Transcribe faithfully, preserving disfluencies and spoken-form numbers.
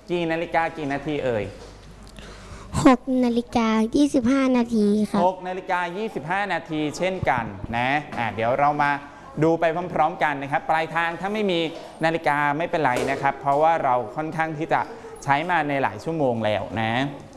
กี่นาฬิกากี่นาทีเอ่ยหกนาฬิกายี่สิบห้านาทีครับหกนาฬิกายี่สิบห้านาทีเช่นกันนะอ่าเดี๋ยวเรามาดูไปพร้อมๆกันนะครับปลายทางถ้าไม่มีนาฬิกาไม่เป็นไรนะครับเพราะว่าเราค่อนข้างที่จะใช้มาในหลายชั่วโมงแล้วนะ